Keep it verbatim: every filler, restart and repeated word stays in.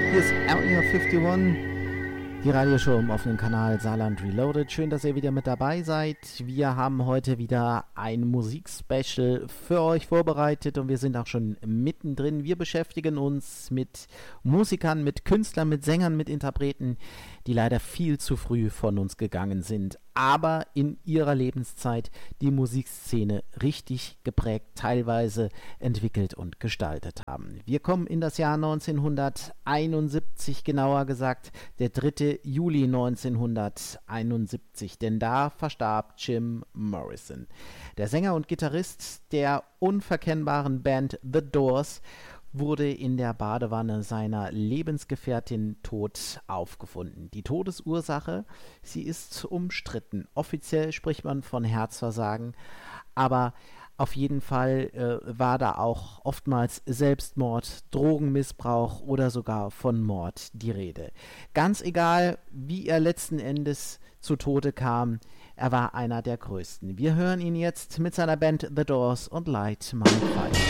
Hier ist Area einundfünfzig, die Radioshow im offenen Kanal Saarland Reloaded. Schön, dass ihr wieder mit dabei seid. Wir haben heute wieder ein Musikspecial für euch vorbereitet und wir sind auch schon mittendrin. Wir beschäftigen uns mit Musikern, mit Künstlern, mit Sängern, mit Interpreten, die leider viel zu früh von uns gegangen sind, aber in ihrer Lebenszeit die Musikszene richtig geprägt, teilweise entwickelt und gestaltet haben. Wir kommen in das Jahr neunzehnhunderteinundsiebzig, genauer gesagt der dritte Juli neunzehnhunderteinundsiebzig, denn da verstarb Jim Morrison, der Sänger und Gitarrist der unverkennbaren Band The Doors, wurde in der Badewanne seiner Lebensgefährtin tot aufgefunden. Die Todesursache, sie ist umstritten. Offiziell spricht man von Herzversagen, aber auf jeden Fall äh, war da auch oftmals Selbstmord, Drogenmissbrauch oder sogar von Mord die Rede. Ganz egal, wie er letzten Endes zu Tode kam, er war einer der größten. Wir hören ihn jetzt mit seiner Band The Doors und Light My Fire.